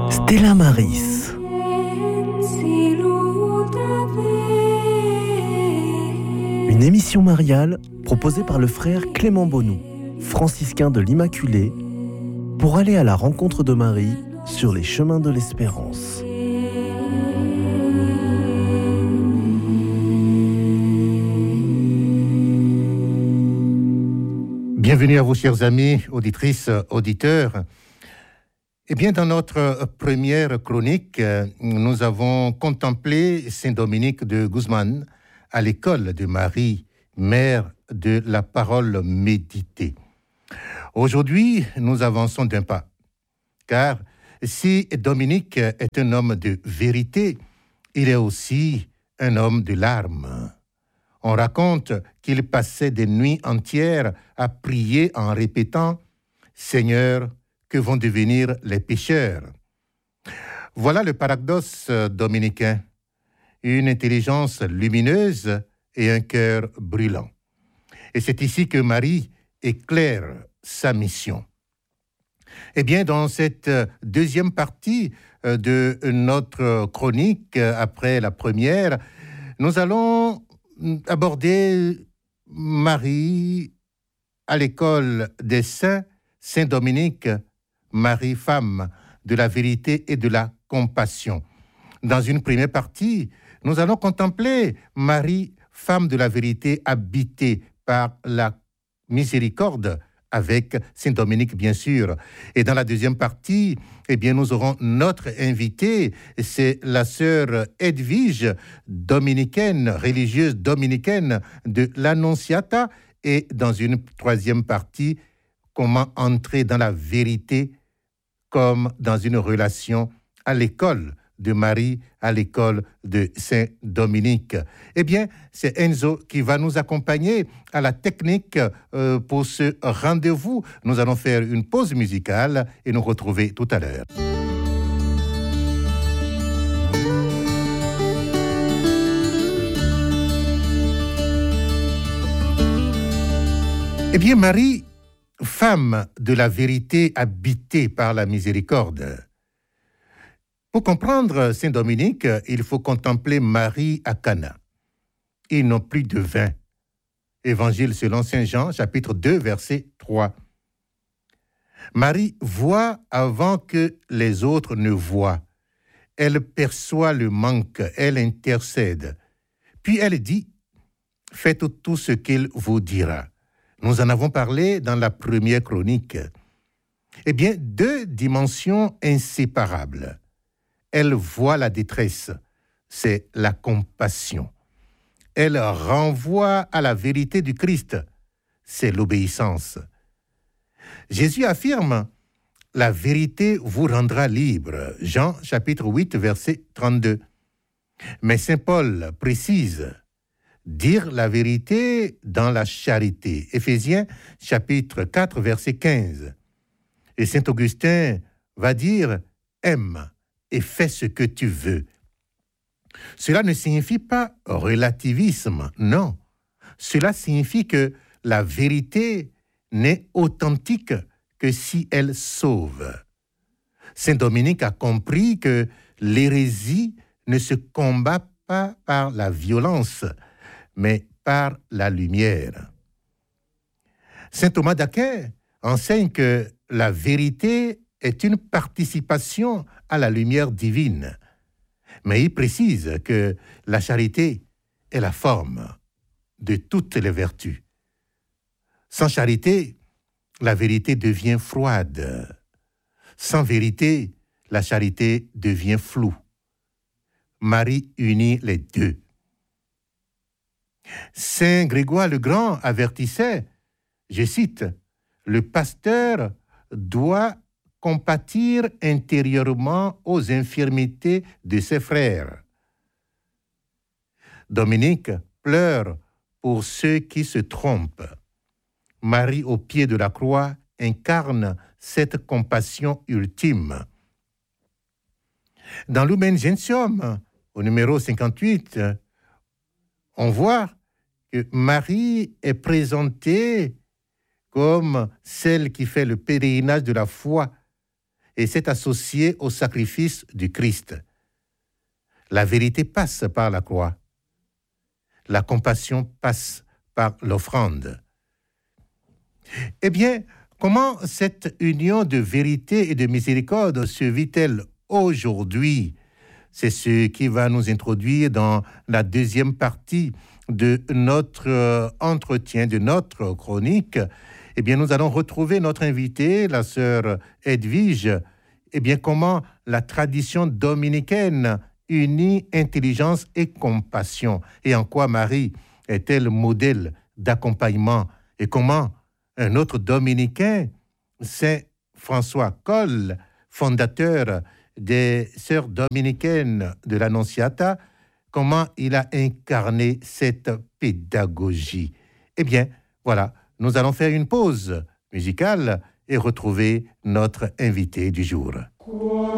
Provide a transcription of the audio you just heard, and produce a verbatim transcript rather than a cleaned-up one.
Stella Maris. Une émission mariale proposée par le frère Clément Bonou, franciscain de l'Immaculée, pour aller à la rencontre de Marie sur les chemins de l'espérance. Bienvenue à vous, chers amis, auditrices, auditeurs. Eh bien, dans notre première chronique, nous avons contemplé Saint Dominique de Guzman à l'école de Marie, mère de la parole méditée. Aujourd'hui, nous avançons d'un pas, car si Dominique est un homme de vérité, il est aussi un homme de larmes. On raconte qu'il passait des nuits entières à prier en répétant « Seigneur, que vont devenir les pécheurs ?» Voilà le paradoxe dominicain, une intelligence lumineuse et un cœur brûlant. Et c'est ici que Marie éclaire sa mission. Eh bien, dans cette deuxième partie de notre chronique, après la première, nous allons aborder Marie à l'école des saints, Saint Dominique, Marie femme de la vérité et de la compassion. Dans une première partie, nous allons contempler Marie femme de la vérité habitée par la miséricorde avec Saint Dominique, bien sûr. Et dans la deuxième partie, eh bien, nous aurons notre invitée, c'est la sœur Edwige, dominicaine, religieuse dominicaine de l'Annonciata. Et dans une troisième partie, comment entrer dans la vérité comme dans une relation à l'école de Marie, à l'école de Saint Dominique. Eh bien, c'est Enzo qui va nous accompagner à la technique euh, pour ce rendez-vous. Nous allons faire une pause musicale et nous retrouver tout à l'heure. Eh bien, Marie, femme de la vérité habitée par la miséricorde. Pour comprendre Saint Dominique, il faut contempler Marie à Cana. Ils n'ont plus de vin. Évangile selon Saint Jean, chapitre deux, verset trois. Marie voit avant que les autres ne voient. Elle perçoit le manque, elle intercède. Puis elle dit, « Faites tout ce qu'il vous dira ». Nous en avons parlé dans la première chronique. Eh bien, deux dimensions inséparables. Elle voit la détresse, c'est la compassion. Elle renvoie à la vérité du Christ, c'est l'obéissance. Jésus affirme, « La vérité vous rendra libre » Jean chapitre huit, verset trente-deux. Mais Saint Paul précise, « Dire la vérité dans la charité » Éphésiens chapitre quatre, verset quinze. Et Saint Augustin va dire, « Aime » et fais ce que tu veux. Cela ne signifie pas relativisme, non. Cela signifie que la vérité n'est authentique que si elle sauve. Saint Dominique a compris que l'hérésie ne se combat pas par la violence, mais par la lumière. Saint Thomas d'Aquin enseigne que la vérité est une participation à la lumière divine. Mais il précise que la charité est la forme de toutes les vertus. Sans charité, la vérité devient froide. Sans vérité, la charité devient floue. Marie unit les deux. Saint Grégoire le Grand avertissait, je cite, « Le pasteur doit compatir intérieurement aux infirmités de ses frères. » Dominique pleure pour ceux qui se trompent. Marie, au pied de la croix, incarne cette compassion ultime. Dans Lumen Gentium, au numéro cinquante-huit, on voit que Marie est présentée comme celle qui fait le pèlerinage de la foi et c'est associé au sacrifice du Christ. La vérité passe par la croix. La compassion passe par l'offrande. Eh bien, comment cette union de vérité et de miséricorde se vit-elle aujourd'hui? C'est ce qui va nous introduire dans la deuxième partie de notre euh, entretien, de notre chronique. Eh bien, nous allons retrouver notre invitée, la sœur Edwige. Eh bien, comment la tradition dominicaine unit intelligence et compassion, et en quoi Marie est-elle modèle d'accompagnement, et comment un autre dominicain, Saint François Coll, fondateur des Sœurs dominicaines de l'Annonciata, comment il a incarné cette pédagogie. Eh bien, voilà, nous allons faire une pause musicale et retrouver notre invité du jour.